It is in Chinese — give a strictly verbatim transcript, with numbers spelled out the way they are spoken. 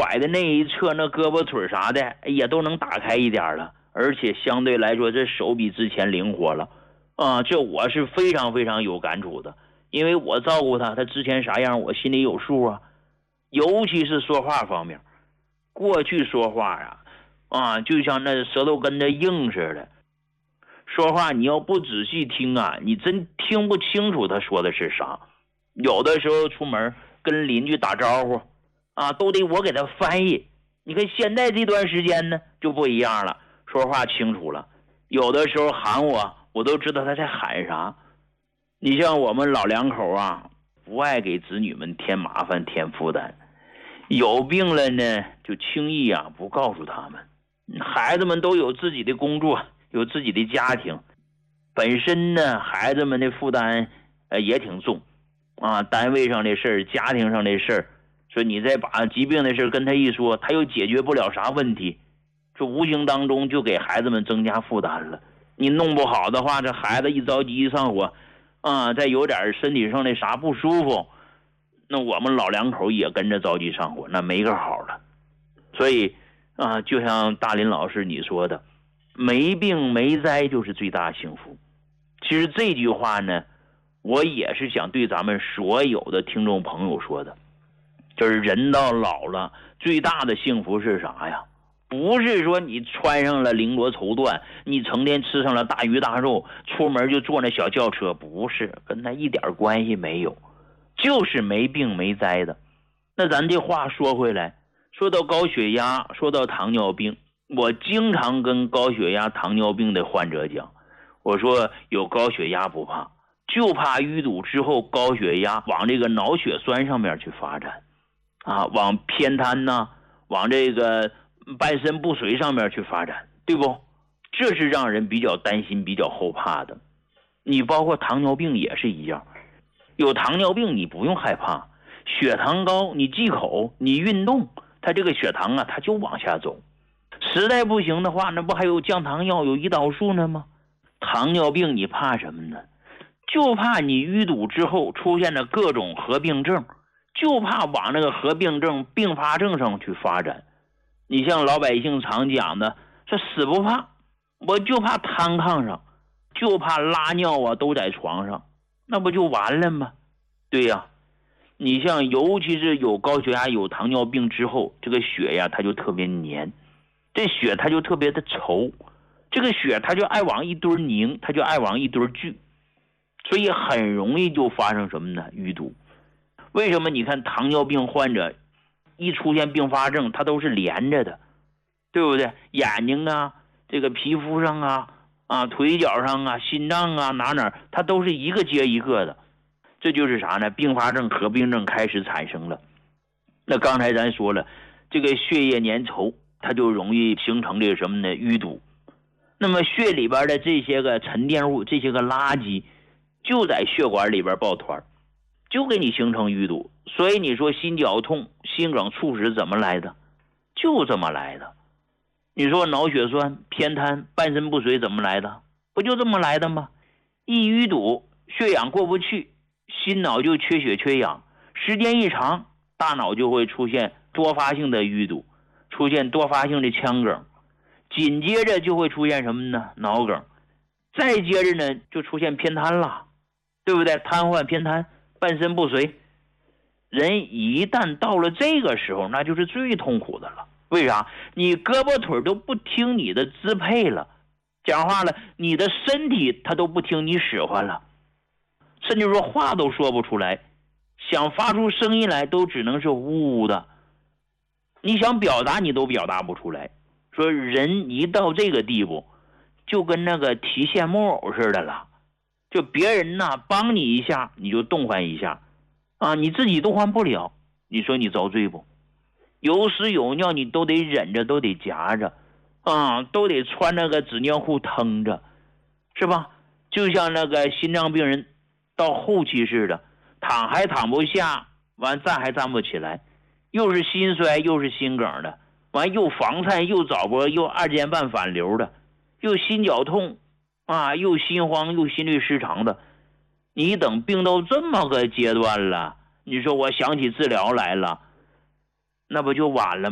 拐的那一侧那胳膊腿啥的也都能打开一点了，而且相对来说这手比之前灵活了啊，这我是非常非常有感触的，因为我照顾他，他之前啥样我心里有数啊。尤其是说话方面，过去说话啊啊就像那舌头跟着硬似的，说话你要不仔细听啊，你真听不清楚他说的是啥。有的时候出门跟邻居打招呼啊，都得我给他翻译。你看现在这段时间呢就不一样了，说话清楚了，有的时候喊我我都知道他在喊啥。你像我们老两口啊，不爱给子女们添麻烦添负担，有病了呢就轻易啊不告诉他们。孩子们都有自己的工作，有自己的家庭，本身呢孩子们的负担呃也挺重啊，单位上的事儿，家庭上的事儿，说你再把疾病的事跟他一说，他又解决不了啥问题，这无形当中就给孩子们增加负担了。你弄不好的话，这孩子一着急一上火啊，再有点身体上的啥不舒服，那我们老两口也跟着着急上火，那没个好了。所以啊，就像大林老师你说的，没病没灾就是最大幸福。其实这句话呢，我也是想对咱们所有的听众朋友说的，就是人到老了，最大的幸福是啥呀？不是说你穿上了绫罗绸缎，你成天吃上了大鱼大肉，出门就坐那小轿车，不是，跟他一点关系没有，就是没病没灾的。那咱这话说回来，说到高血压，说到糖尿病，我经常跟高血压糖尿病的患者讲，我说有高血压不怕，就怕淤堵之后高血压往这个脑血栓上面去发展啊，往偏瘫呐、啊，往这个半身不遂上面去发展，对不？这是让人比较担心比较后怕的。你包括糖尿病也是一样，有糖尿病你不用害怕，血糖高你忌口你运动，它这个血糖啊它就往下走，实在不行的话，那不还有降糖药有胰岛素呢吗？糖尿病你怕什么呢？就怕你淤堵之后出现了各种合并症，就怕往那个合并症并发症上去发展。你像老百姓常讲的，说死不怕，我就怕瘫炕上，就怕拉尿啊都在床上，那不就完了吗？对呀、啊，你像尤其是有高血压有糖尿病之后，这个血呀它就特别黏，这血它就特别的稠，这个血它就爱往一堆凝，它就爱往一堆聚，所以很容易就发生什么呢？淤堵。为什么你看糖尿病患者一出现并发症，它都是连着的，对不对？眼睛啊，这个皮肤上啊，啊，腿脚上啊，心脏啊，哪哪它都是一个接一个的。这就是啥呢？并发症、合并症开始产生了。那刚才咱说了，这个血液粘稠，它就容易形成这个什么呢？淤堵。那么血里边的这些个沉淀物，这些个垃圾，就在血管里边抱团，就给你形成淤堵。所以你说心绞痛、心梗、猝死怎么来的？就这么来的。你说脑血栓、偏瘫、半身不遂怎么来的？不就这么来的吗？一淤堵，血氧过不去，心脑就缺血缺氧，时间一长，大脑就会出现多发性的淤堵，出现多发性的腔梗，紧接着就会出现什么呢？脑梗，再接着呢就出现偏瘫了，对不对？瘫痪、偏瘫、半身不遂，人一旦到了这个时候，那就是最痛苦的了。为啥？你胳膊腿都不听你的支配了，讲话了，你的身体它都不听你使唤了，甚至说话都说不出来，想发出声音来都只能是呜呜的，你想表达你都表达不出来。说人一到这个地步，就跟那个提线木偶似的了，就别人呐帮你一下你就动换一下啊，你自己动换不了，你说你遭罪不？有屎有尿你都得忍着，都得夹着啊，都得穿那个纸尿裤腾着，是吧？就像那个心脏病人到后期似的，躺还躺不下，完站还站不起来，又是心衰又是心梗的，完又房颤又早搏又二尖瓣反流的，又心绞痛啊，又心慌又心律失常的。你等病到这么个阶段了，你说我想起治疗来了，那不就晚了吗？